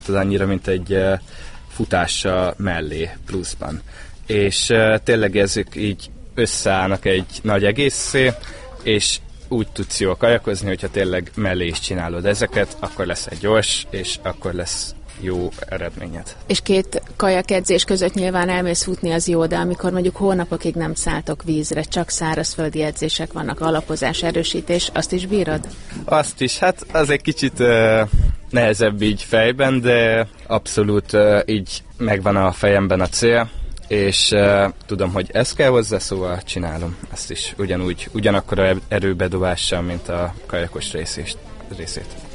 annyira, mint egy futása mellé pluszban. És tényleg ezek így összeállnak egy nagy egészé, és úgy tudsz jól kajakozni, hogyha tényleg mellé is csinálod ezeket, akkor lesz egy gyors, és akkor lesz jó eredményed. És 2 kajakedzés között nyilván elmész futni, az jó, de amikor mondjuk hónapokig nem szálltok vízre, csak szárazföldi edzések vannak, alapozás, erősítés, azt is bírod? Azt is, hát az egy kicsit nehezebb így fejben, de abszolút így megvan a fejemben a cél, és tudom, hogy ez kell hozzá, szóval csinálom ezt is ugyanakkor erőbedobással, mint a kajakos részét.